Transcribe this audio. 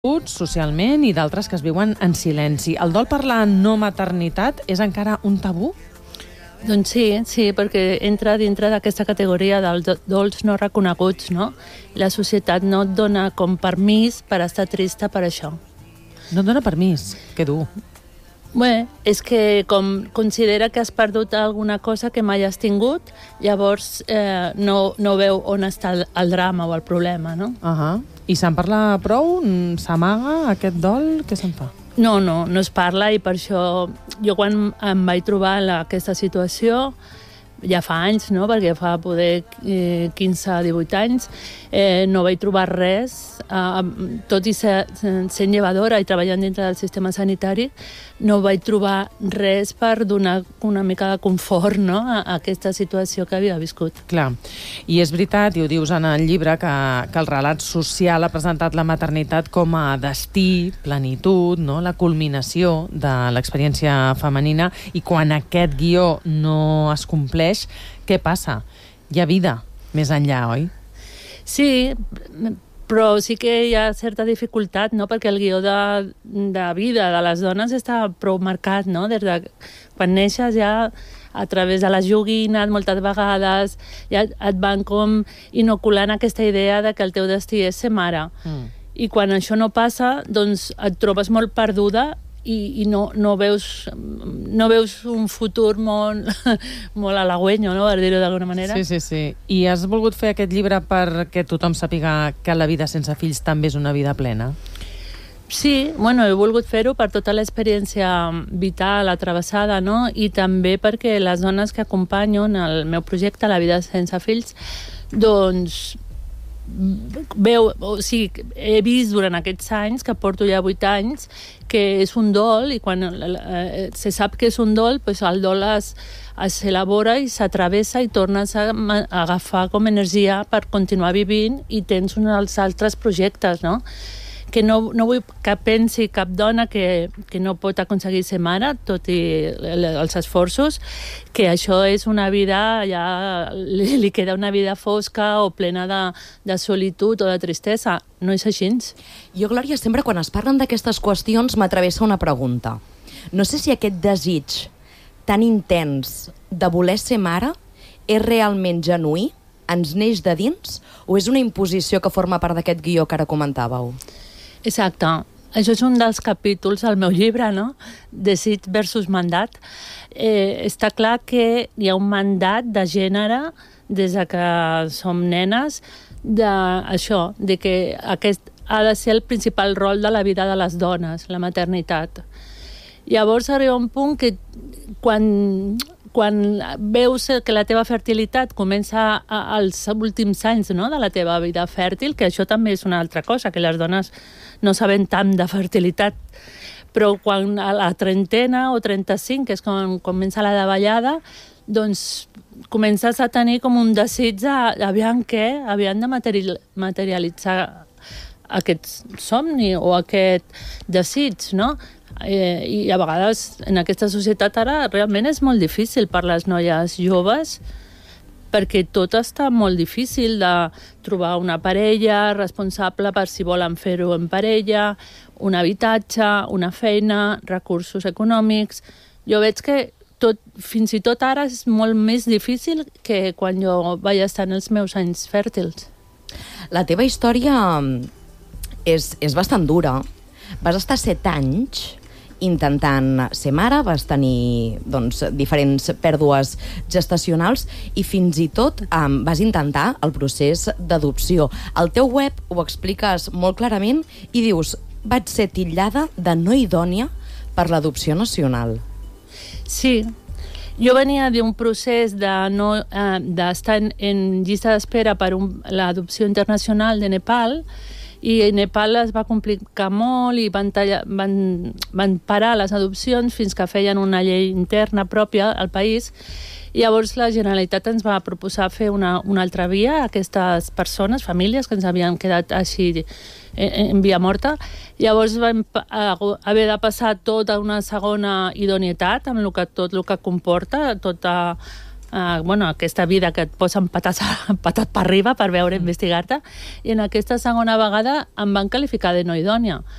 socialment i d'altres que es viuen en silenci. El dol per la no maternitat és encara un tabú? Doncs sí, perquè entra dintre d'aquesta categoria dels dols no reconeguts, no? La societat no et dona com permís per estar trista per això. No et dona permís? Que dur. Bé, és que com considera que has perdut alguna cosa que mai has tingut, llavors no veu on està el drama o el problema, no? I se'n parla prou? S'amaga aquest dol? Què se'n fa? No es parla, i per això jo quan em vaig trobar en aquesta situació, ja fa anys, no? Perquè fa poder 15-18 anys, no vaig trobar res, tot i sent llevadora i treballant dintre del sistema sanitari, no vaig trobar res per donar una mica de confort, no? A aquesta situació que havia viscut. Clar, i és veritat, i ho dius en el llibre, que el relat social ha presentat la maternitat com a destí, plenitud, no? La culminació de l'experiència femenina, i quan aquest guió no es compleix, què passa? Hi ha vida més enllà, oi? Sí, però sí que hi ha certa dificultat, no? Perquè el guió de vida de les dones està prou marcat, no? Des de quan neixes ja a través de les joguines, moltes vegades ja et van com inoculant aquesta idea de que el teu destí és ser mare. I quan això no passa, doncs et trobes molt perduda i no veus un futur molt halagüenyo, no? Per dir-ho d'alguna manera. Sí. I has volgut fer aquest llibre perquè tothom sàpiga que la vida sense fills també és una vida plena? Sí, he volgut fer-ho per tota l'experiència vital atravessada, no? I també perquè les dones que acompanyo en el meu projecte, La vida sense fills, doncs he vist durant aquests anys, que porto ja 8 anys, que és un dol, i quan se sap que és un dol, doncs el dol s'elabora i s'atravessa i tornes a agafar com energia per continuar vivint, i tens uns altres projectes, no? Que no vull que pensi cap dona que no pot aconseguir ser mare, tot i els esforços, que això és una vida, ja li queda una vida fosca o plena de solitud o de tristesa. No és així. Jo, Glòria, sempre quan es parlen d'aquestes qüestions m'atravessa una pregunta. No sé si aquest desig tan intens de voler ser mare és realment genuí, ens neix de dins, o és una imposició que forma part d'aquest guió que ara comentàveu? Exacte. Això és un dels capítols del meu llibre, no? Desig versus mandat. Està clar que hi ha un mandat de gènere des que som nenes de que aquest ha de ser el principal rol de la vida de les dones, la maternitat. Llavors arriba un punt que quan veus que la teva fertilitat comença als últims anys, no?, de la teva vida fèrtil, que això també és una altra cosa, que les dones no saben tant de fertilitat, però quan a la trentena o 35, que és quan comença la davallada, doncs comences a tenir com un desig aviam de materialitzar aquest somni o aquest desig, no? I a vegades en aquesta societat ara realment és molt difícil per les noies joves, perquè tot està molt difícil de trobar una parella responsable per si volen fer-ho en parella, un habitatge, una feina, recursos econòmics. Jo veig que fins i tot ara és molt més difícil que quan jo vaig estar en els meus anys fèrtils. La teva història és bastant dura. Vas estar 7 anys intentant ser mare, vas tenir diferents pèrdues gestacionals i fins i tot vas intentar el procés d'adopció. Al teu web ho expliques molt clarament i dius: vaig ser titllada de no idònia per l'adopció nacional. Sí, jo venia d'un procés d'estar en llista d'espera per l'adopció internacional de Nepal, i Nepal es va complicar molt i van parar les adopcions fins que feien una llei interna pròpia al país. I llavors la Generalitat ens va proposar fer una altra via a aquestes persones, famílies que ens havien quedat així en via morta. Llavors vam haver de passar tota una segona idoneïtat amb tot el que comporta, tota aquesta vida que et posen patat per arriba per veure investigar-te, i en aquesta segona vegada em van qualificar de no idònia.